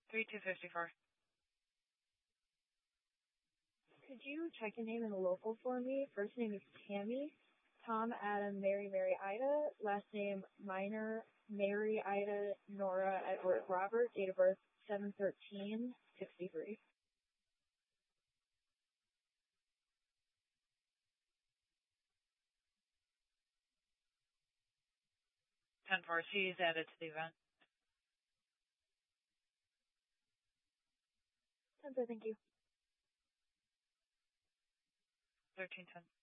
3254. Could you check your name in the local for me? First name is Tammy. Tom, Adam, Mary, Ida. Last name, Minor, Mary, Ida, Nora, Edward, Robert. Date of birth, 7/13/63. 10-4, she's added to the event. 10-4, thank you. 1310.